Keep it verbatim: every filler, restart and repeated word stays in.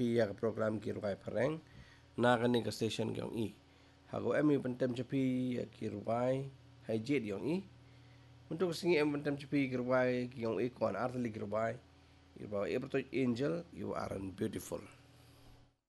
pi ya program kirwai pareng na kani ka station gyong i hago emi pentem cepi kirwai hai jet gyong i untuk singi em pentem cepi kirwai gyong i kon artli kirwai kirwai e angel you are beautiful.